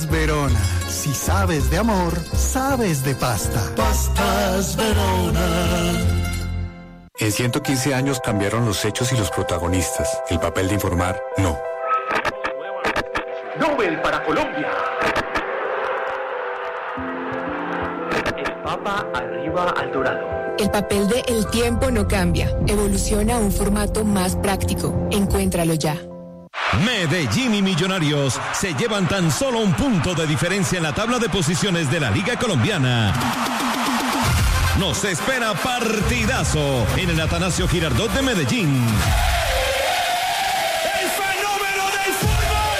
Pastas Verona. Si sabes de amor, sabes de pasta. Pastas Verona. En 115 años cambiaron los hechos y los protagonistas. El papel de informar, no. Nobel para Colombia. El Papa arriba al dorado. El papel de El tiempo no cambia. Evoluciona a un formato más práctico. Encuéntralo ya. Medellín y Millonarios se llevan tan solo un punto de diferencia en la tabla de posiciones de la Liga Colombiana. Nos espera partidazo en el Atanasio Girardot de Medellín. ¡El fenómeno del fútbol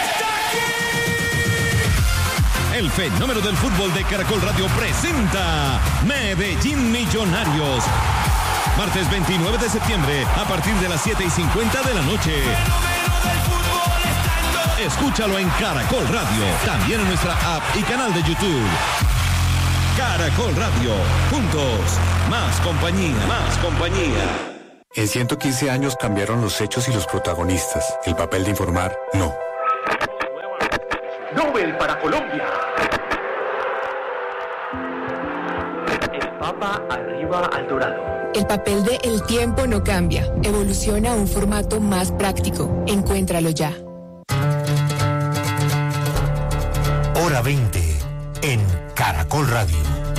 está aquí! El fenómeno del fútbol de Caracol Radio presenta Medellín Millonarios. Martes 29 de septiembre a partir de las 7:50 de la noche. Escúchalo en Caracol Radio, también en nuestra app y canal de YouTube. Caracol Radio, juntos, más compañía, más compañía. En 115 años cambiaron los hechos y los protagonistas. El papel de informar, no. Nobel para Colombia. El Papa arriba al dorado. El papel de El tiempo no cambia. Evoluciona a un formato más práctico. Encuéntralo ya. Hora 20 en Caracol Radio.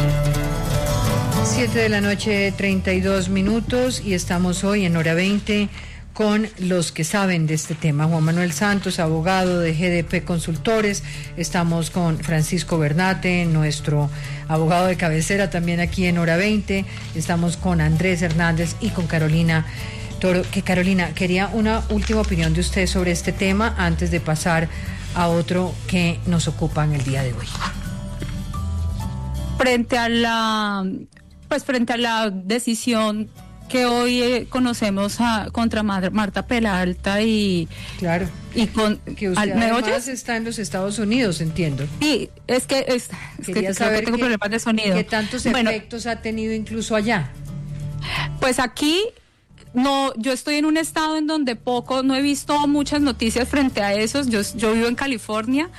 7:32 p.m. y estamos hoy en Hora 20 con los que saben de este tema. Juan Manuel Santos, abogado de GDP Consultores. Estamos con Francisco Bernate, nuestro abogado de cabecera, también aquí en Hora 20. Estamos con Andrés Hernández y con Carolina Toro. Carolina, quería una última opinión de usted sobre este tema antes de pasar a otro que nos ocupa en el día de hoy. Frente a la decisión que hoy conocemos contra Marta Peralta y claro, y con que usted ¿me además oyes? Está en los Estados Unidos, entiendo. Sí, es que saber tengo problemas de sonido. ¿Qué tantos efectos ha tenido incluso allá? Pues aquí no, yo estoy en un estado en donde no he visto muchas noticias frente a eso. Yo vivo en California.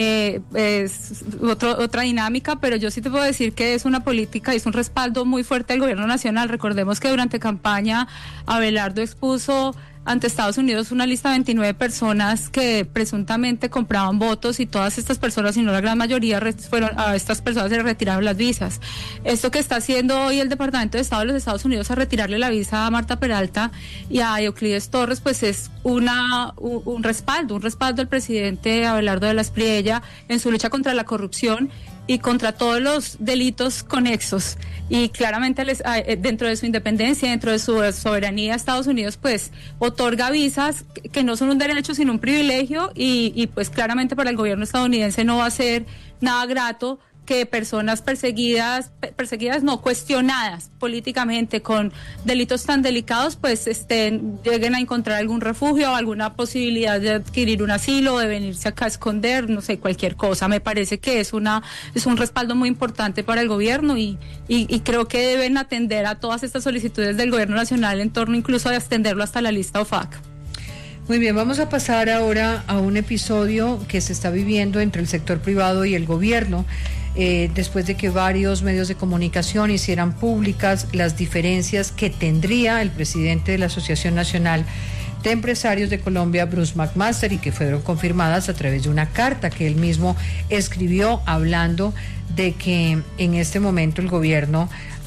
Es otra dinámica, pero yo sí te puedo decir que es una política y es un respaldo muy fuerte del gobierno nacional. Recordemos que durante campaña Abelardo expuso ante Estados Unidos una lista de 29 personas que presuntamente compraban votos, y todas estas personas, si no la gran mayoría, a estas personas se les retiraron las visas. Esto que está haciendo hoy el Departamento de Estado de los Estados Unidos a retirarle la visa a Marta Peralta y a Euclides Torres, pues es un respaldo al presidente Abelardo de la Espriella en su lucha contra la corrupción y contra todos los delitos conexos, y claramente dentro de su independencia, dentro de su soberanía, Estados Unidos pues otorga visas que no son un derecho sino un privilegio, y pues claramente para el gobierno estadounidense no va a ser nada grato que personas perseguidas no, cuestionadas políticamente con delitos tan delicados, pues lleguen a encontrar algún refugio o alguna posibilidad de adquirir un asilo, de venirse acá a esconder, no sé, cualquier cosa. Me parece que es un respaldo muy importante para el gobierno, y creo que deben atender a todas estas solicitudes del gobierno nacional en torno incluso de extenderlo hasta la lista OFAC. Muy bien, vamos a pasar ahora a un episodio que se está viviendo entre el sector privado y el gobierno. Después de que varios medios de comunicación hicieran públicas las diferencias que tendría el presidente de la Asociación Nacional de Empresarios de Colombia, Bruce McMaster, y que fueron confirmadas a través de una carta que él mismo escribió hablando de que en este momento el gobierno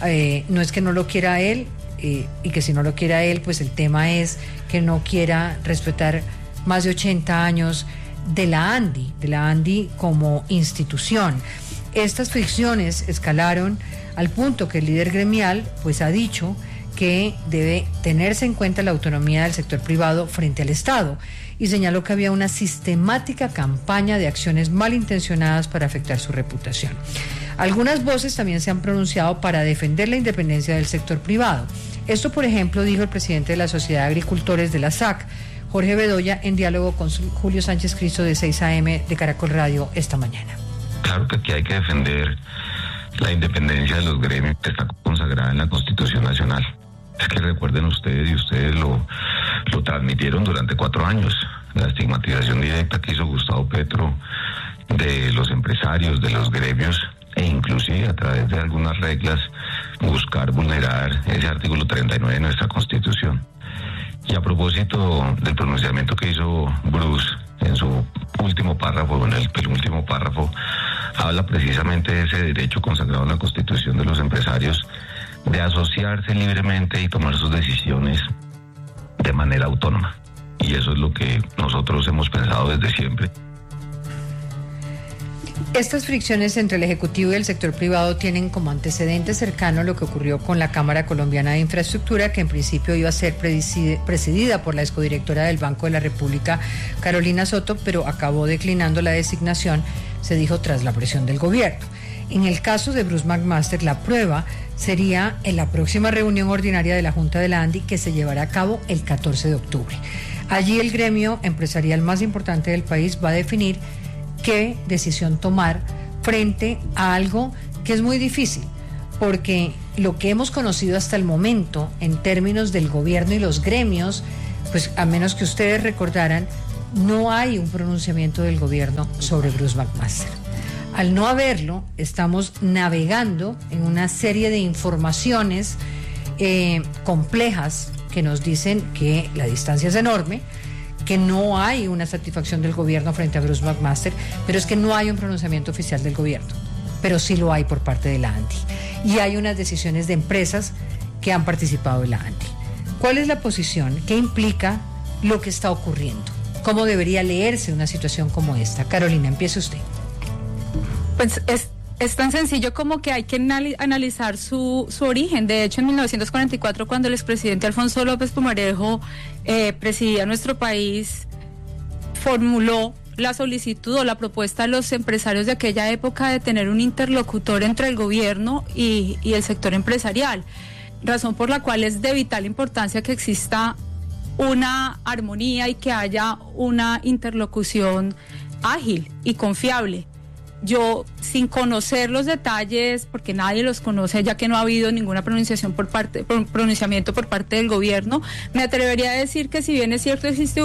no es que no lo quiera él, y que si no lo quiera él, pues el tema es que no quiera respetar más de 80 años de la ANDI como institución. Estas fricciones escalaron al punto que el líder gremial pues ha dicho que debe tenerse en cuenta la autonomía del sector privado frente al Estado, y señaló que había una sistemática campaña de acciones malintencionadas para afectar su reputación. Algunas voces también se han pronunciado para defender la independencia del sector privado. Esto, por ejemplo, dijo el presidente de la Sociedad de Agricultores de la SAC, Jorge Bedoya, en diálogo con Julio Sánchez Cristo de 6 a.m. de Caracol Radio esta mañana. Claro que aquí hay que defender la independencia de los gremios que está consagrada en la Constitución Nacional. Es que recuerden ustedes, y ustedes lo transmitieron durante 4 años, la estigmatización directa que hizo Gustavo Petro de los empresarios, de los gremios, e inclusive a través de algunas reglas buscar vulnerar ese artículo 39 de nuestra Constitución. Y a propósito del pronunciamiento que hizo Bruce en su último párrafo, en el penúltimo párrafo, habla precisamente de ese derecho consagrado en la Constitución de los empresarios de asociarse libremente y tomar sus decisiones de manera autónoma. Y eso es lo que nosotros hemos pensado desde siempre. Estas fricciones entre el Ejecutivo y el sector privado tienen como antecedente cercano lo que ocurrió con la Cámara Colombiana de Infraestructura, que en principio iba a ser presidida por la excodirectora del Banco de la República, Carolina Soto, pero acabó declinando la designación, se dijo, tras la presión del gobierno. En el caso de Bruce McMaster, la prueba sería en la próxima reunión ordinaria de la Junta de la ANDI, que se llevará a cabo el 14 de octubre. Allí el gremio empresarial más importante del país va a definir qué decisión tomar frente a algo que es muy difícil, porque lo que hemos conocido hasta el momento en términos del gobierno y los gremios, pues a menos que ustedes recordaran, no hay un pronunciamiento del gobierno sobre Bruce McMaster. Al no haberlo, estamos navegando en una serie de informaciones complejas que nos dicen que la distancia es enorme, que no hay una satisfacción del gobierno frente a Bruce McMaster, pero es que no hay un pronunciamiento oficial del gobierno, pero sí lo hay por parte de la ANDI. Y hay unas decisiones de empresas que han participado en la ANDI. ¿Cuál es la posición? ¿Qué implica lo que está ocurriendo? ¿Cómo debería leerse una situación como esta? Carolina, empiece usted. Pues es tan sencillo como que hay que analizar su origen. De hecho, en 1944, cuando el expresidente Alfonso López Pumarejo presidía nuestro país, formuló la solicitud o la propuesta a los empresarios de aquella época de tener un interlocutor entre el gobierno y el sector empresarial, razón por la cual es de vital importancia que exista una armonía y que haya una interlocución ágil y confiable. Yo, sin conocer los detalles, porque nadie los conoce, ya que no ha habido ninguna pronunciamiento por parte del gobierno, me atrevería a decir que, si bien es cierto, existe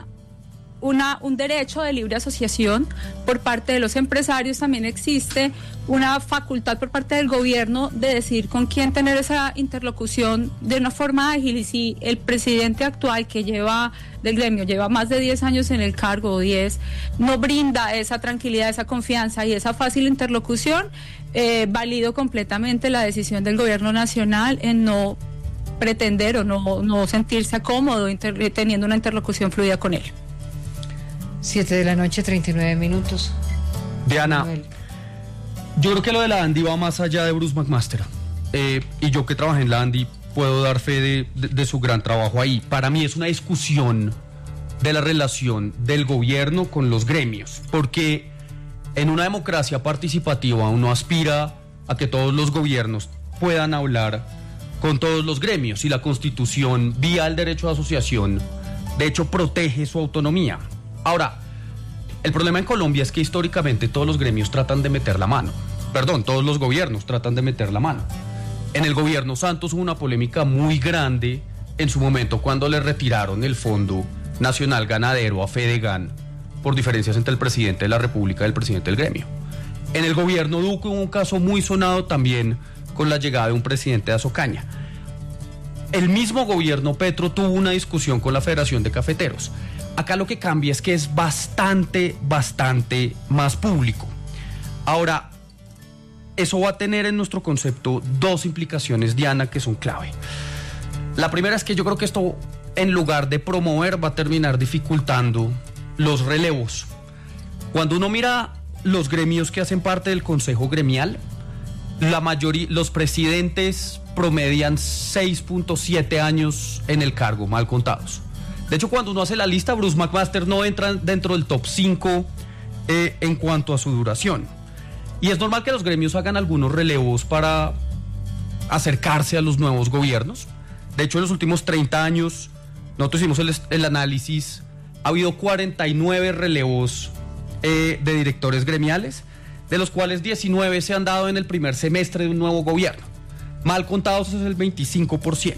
un derecho de libre asociación por parte de los empresarios, también existe una facultad por parte del gobierno de decidir con quién tener esa interlocución de una forma ágil. Y si el presidente actual del gremio lleva más de 10 años en el cargo, o 10, no brinda esa tranquilidad, esa confianza y esa fácil interlocución, valido completamente la decisión del gobierno nacional en no pretender o no sentirse cómodo teniendo una interlocución fluida con él. 7:39 p.m. Diana, yo creo que lo de la ANDI va más allá de Bruce McMaster. Y yo, que trabajé en la ANDI, puedo dar fe de su gran trabajo ahí. Para mí es una discusión de la relación del gobierno con los gremios, porque en una democracia participativa uno aspira a que todos los gobiernos puedan hablar con todos los gremios, y la Constitución, vía el derecho de asociación, de hecho protege su autonomía. Ahora, el problema en Colombia es que históricamente todos los gremios tratan de meter la mano. Todos los gobiernos tratan de meter la mano. En el gobierno Santos hubo una polémica muy grande en su momento cuando le retiraron el Fondo Nacional Ganadero a Fedegan por diferencias entre el presidente de la República y el presidente del gremio. En el gobierno Duque hubo un caso muy sonado también con la llegada de un presidente de Azocaña. El mismo gobierno Petro tuvo una discusión con la Federación de Cafeteros. Acá lo que cambia es que es bastante más público. Ahora, eso va a tener en nuestro concepto dos implicaciones, Diana, que son clave. La primera es que yo creo que esto, en lugar de promover, va a terminar dificultando los relevos. Cuando uno mira los gremios que hacen parte del Consejo Gremial, la mayoría, los presidentes promedian 6.7 años en el cargo, mal contados. De hecho, cuando uno hace la lista, Bruce McMaster no entra dentro del top 5 en cuanto a su duración. Y es normal que los gremios hagan algunos relevos para acercarse a los nuevos gobiernos. De hecho, en los últimos 30 años, nosotros hicimos el análisis, ha habido 49 relevos de directores gremiales, de los cuales 19 se han dado en el primer semestre de un nuevo gobierno. Mal contados es el 25%.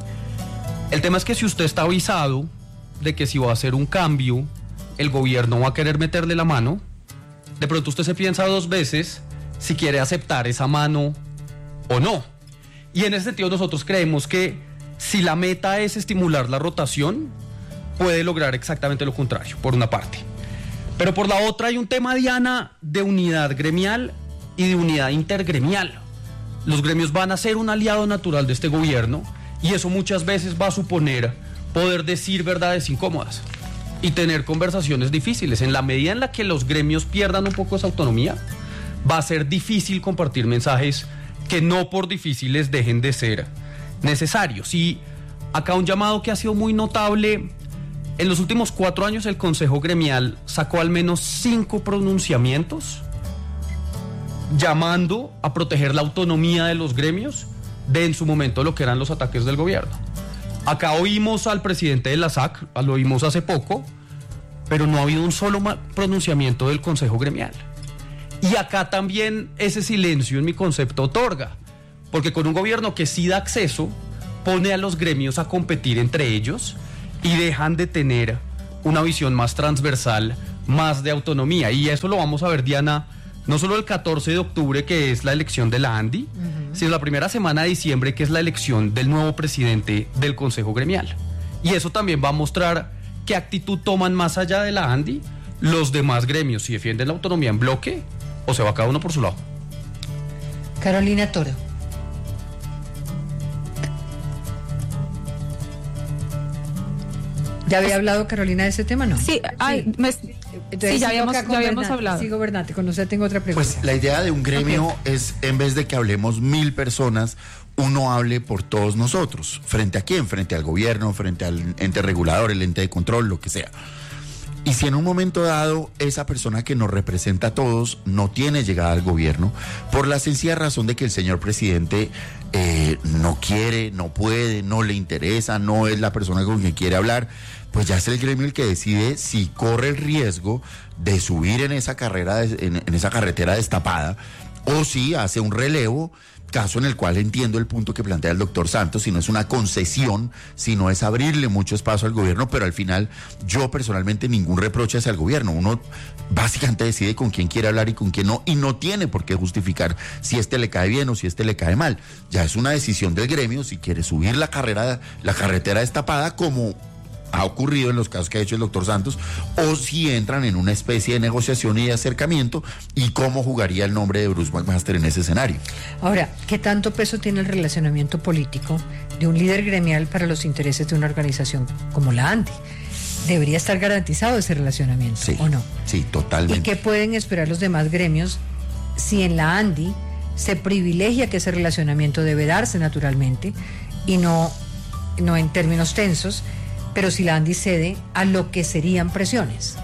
El tema es que si usted está avisado de que si va a hacer un cambio, el gobierno va a querer meterle la mano, de pronto usted se piensa 2 veces si quiere aceptar esa mano o no. Y en ese sentido nosotros creemos que si la meta es estimular la rotación, puede lograr exactamente lo contrario, por una parte. Pero por la otra hay un tema, Diana, de unidad gremial y de unidad intergremial. Los gremios van a ser un aliado natural de este gobierno y eso muchas veces va a suponer poder decir verdades incómodas y tener conversaciones difíciles. En la medida en la que los gremios pierdan un poco esa autonomía, va a ser difícil compartir mensajes que no por difíciles dejen de ser necesarios. Y acá un llamado que ha sido muy notable. En los últimos 4 años el Consejo Gremial sacó al menos 5 pronunciamientos llamando a proteger la autonomía de los gremios de en su momento lo que eran los ataques del gobierno. Acá oímos al presidente de la SAC, lo oímos hace poco, pero no ha habido un solo pronunciamiento del Consejo Gremial. Y acá también ese silencio en mi concepto otorga, porque con un gobierno que sí da acceso, pone a los gremios a competir entre ellos y dejan de tener una visión más transversal, más de autonomía. Y eso lo vamos a ver, Diana, no solo el 14 de octubre, que es la elección de la ANDI, sino la primera semana de diciembre, que es la elección del nuevo presidente del Consejo Gremial. Y eso también va a mostrar qué actitud toman más allá de la ANDI los demás gremios, si defienden la autonomía en bloque o se va cada uno por su lado. Carolina Toro. ¿Ya había hablado Carolina de ese tema, no? Sí, Entonces, ya habíamos hablado. Sigo, Bernate, con usted tengo otra pregunta. Pues la idea de un gremio es, en vez de que hablemos 1000 personas, uno hable por todos nosotros. ¿Frente a quién? Frente al gobierno, frente al ente regulador, el ente de control, lo que sea. Y si en un momento dado esa persona que nos representa a todos no tiene llegada al gobierno, por la sencilla razón de que el señor presidente no quiere, no puede, no le interesa, no es la persona con quien quiere hablar, pues ya es el gremio el que decide si corre el riesgo de subir en esa carrera, en esa carretera destapada, o si hace un relevo, caso en el cual entiendo el punto que plantea el doctor Santos, si no es una concesión, si no es abrirle mucho espacio al gobierno, pero al final yo personalmente ningún reproche hacia el gobierno. Uno básicamente decide con quién quiere hablar y con quién no, y no tiene por qué justificar si este le cae bien o si este le cae mal. Ya es una decisión del gremio si quiere subir la carretera destapada, como ha ocurrido en los casos que ha hecho el doctor Santos, o si entran en una especie de negociación y de acercamiento, y cómo jugaría el nombre de Bruce McMaster en ese escenario. Ahora, ¿qué tanto peso tiene el relacionamiento político de un líder gremial para los intereses de una organización como la ANDI? ¿Debería estar garantizado ese relacionamiento, sí, o no? Sí, totalmente. ¿Y qué pueden esperar los demás gremios si en la ANDI se privilegia que ese relacionamiento debe darse naturalmente y no en términos tensos, pero si la ANDI cede a lo que serían presiones?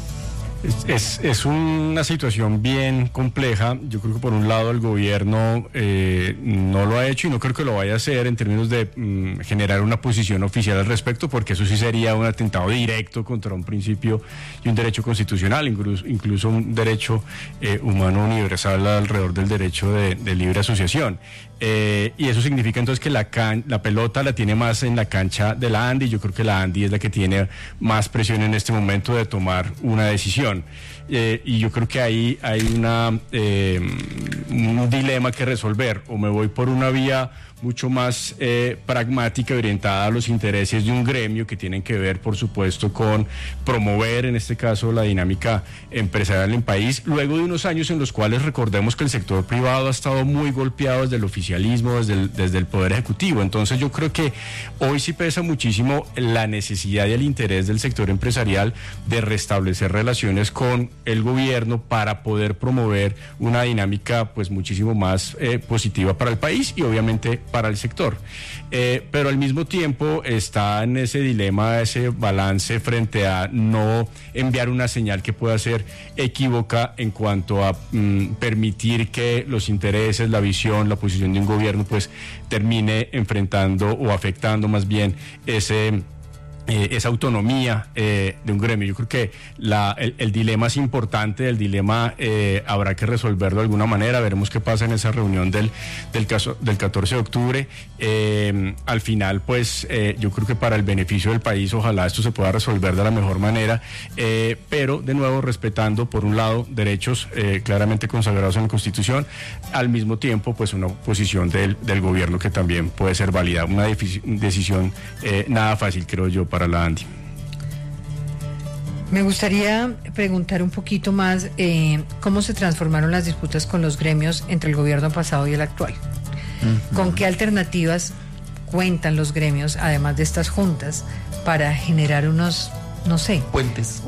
Es una situación bien compleja. Yo creo que por un lado el gobierno no lo ha hecho y no creo que lo vaya a hacer en términos de generar una posición oficial al respecto, porque eso sí sería un atentado directo contra un principio y un derecho constitucional, incluso un derecho humano universal alrededor del derecho de libre asociación. Y eso significa entonces que la pelota la tiene más en la cancha de la ANDI. Yo creo que la ANDI es la que tiene más presión en este momento de tomar una decisión. Y yo creo que ahí hay un dilema que resolver. O me voy por una vía mucho más pragmática, orientada a los intereses de un gremio que tienen que ver, por supuesto, con promover, en este caso, la dinámica empresarial en el país, luego de unos años en los cuales recordemos que el sector privado ha estado muy golpeado desde el oficialismo, desde el Poder Ejecutivo. Entonces yo creo que hoy sí pesa muchísimo la necesidad y el interés del sector empresarial de restablecer relaciones con el gobierno para poder promover una dinámica pues muchísimo más positiva para el país y obviamente para el sector. Pero al mismo tiempo está en ese dilema, ese balance frente a no enviar una señal que pueda ser equívoca en cuanto a permitir que los intereses, la visión, la posición de un gobierno pues termine enfrentando o afectando más bien ese esa autonomía de un gremio. Yo creo que el dilema es importante, el dilema habrá que resolverlo de alguna manera, veremos qué pasa en esa reunión del 14 de octubre. Al final, pues yo creo que para el beneficio del país, ojalá esto se pueda resolver de la mejor manera, pero de nuevo respetando, por un lado, derechos claramente consagrados en la Constitución, al mismo tiempo, pues una posición del gobierno que también puede ser válida, una decisión nada fácil, creo yo, para la ANDI. Me gustaría preguntar un poquito más cómo se transformaron las disputas con los gremios entre el gobierno pasado y el actual. ¿Con qué alternativas cuentan los gremios, además de estas juntas, para generar unos puentes?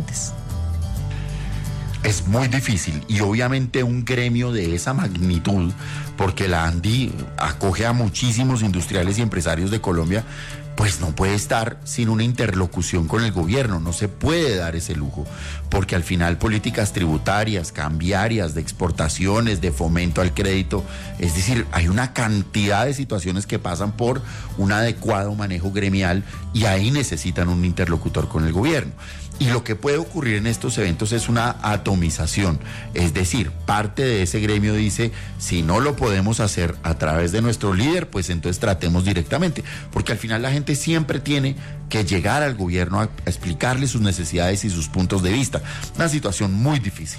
Es muy difícil, y obviamente un gremio de esa magnitud, porque la ANDI acoge a muchísimos industriales y empresarios de Colombia, pues no puede estar sin una interlocución con el gobierno, no se puede dar ese lujo, porque al final políticas tributarias, cambiarias, de exportaciones, de fomento al crédito, es decir, hay una cantidad de situaciones que pasan por un adecuado manejo gremial y ahí necesitan un interlocutor con el gobierno. Y lo que puede ocurrir en estos eventos es una atomización, es decir, parte de ese gremio dice, si no lo podemos hacer a través de nuestro líder, pues entonces tratemos directamente, porque al final la gente siempre tiene que llegar al gobierno a explicarle sus necesidades y sus puntos de vista. Una situación muy difícil.